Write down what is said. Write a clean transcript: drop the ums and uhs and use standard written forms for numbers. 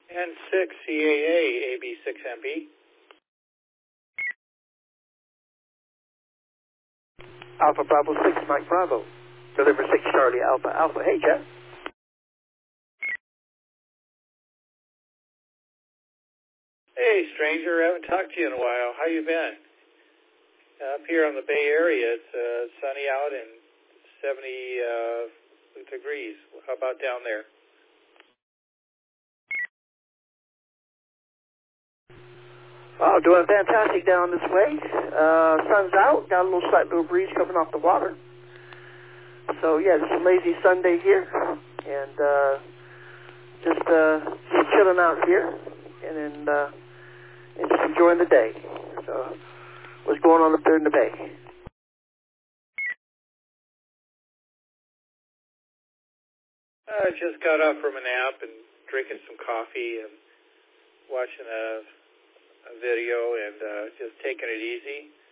N6CAA, AB6MB. Alpha Bravo 6, Mike Bravo. Deliver 6 Charlie Alpha Alpha. Hey, Jeff. Hey, stranger. Haven't talked to you in a while. How you been? Up here on the Bay Area, it's sunny out and 70 degrees. How about down there? Oh, doing fantastic down this way. Sun's out. Got a slight little breeze coming off the water. So, yeah, it's a lazy Sunday here. And just chilling out here. And just enjoying the day. So, what's going on up there in the Bay? I just got up from a nap and drinking some coffee and watching a video and just taking it easy.